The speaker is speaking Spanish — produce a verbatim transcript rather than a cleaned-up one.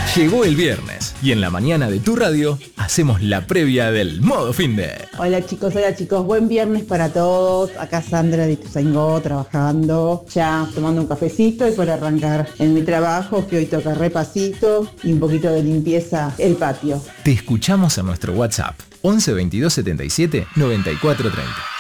Llegó el viernes y en la mañana de tu radio hacemos la previa del Modo Finde. Hola chicos, hola chicos, buen viernes para todos. Acá Sandra de Ituzaingó trabajando, ya tomando un cafecito y por arrancar en mi trabajo, que hoy toca repasito y un poquito de limpieza el patio. Te escuchamos a nuestro WhatsApp once veintidós setenta y siete noventa y cuatro treinta.